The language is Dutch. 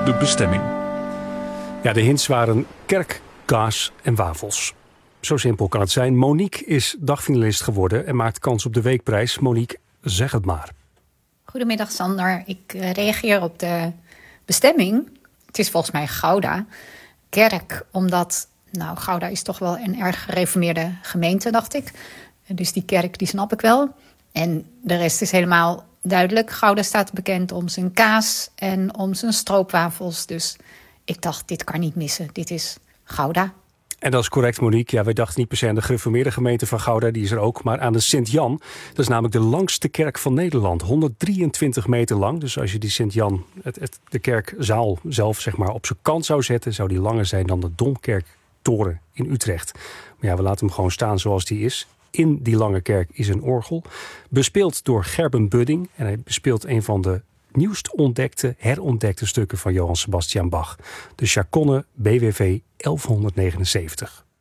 de bestemming. Ja, de hints waren kerk, kaas en wafels. Zo simpel kan het zijn. Monique is dagfinalist geworden en maakt kans op de weekprijs. Monique, zeg het maar. Goedemiddag Sander, ik reageer op de bestemming. Het is volgens mij Gouda. Kerk, omdat Gouda is toch wel een erg gereformeerde gemeente, dacht ik. Dus die kerk, die snap ik wel. En de rest is helemaal duidelijk. Gouda staat bekend om zijn kaas en om zijn stroopwafels. Dus ik dacht, dit kan niet missen. Dit is Gouda. En dat is correct, Monique. Ja, wij dachten niet per se aan de gereformeerde gemeente van Gouda, die is er ook, maar aan de Sint-Jan. Dat is namelijk de langste kerk van Nederland. 123 meter lang. Dus als je die Sint-Jan, de kerkzaal zelf zeg maar op zijn kant zou zetten, zou die langer zijn dan de Domkerktoren in Utrecht. Maar ja, we laten hem gewoon staan zoals die is. In die lange kerk is een orgel, bespeeld door Gerben Budding. En hij bespeelt een van de nieuwst herontdekte stukken van Johann Sebastian Bach. De Chaconne BWV 1179.